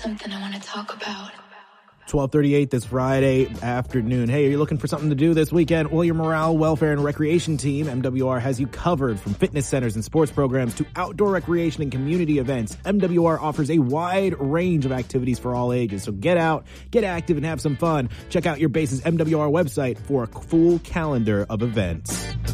something I want to talk about. 12:38 this Friday afternoon. Hey, are you looking for something to do this weekend? Well, your Morale, Welfare, and Recreation team, MWR, has you covered. From fitness centers and sports programs to outdoor recreation and community events, MWR offers a wide range of activities for all ages. So get out, get active, and have some fun. Check out your base's MWR website for a full calendar of events.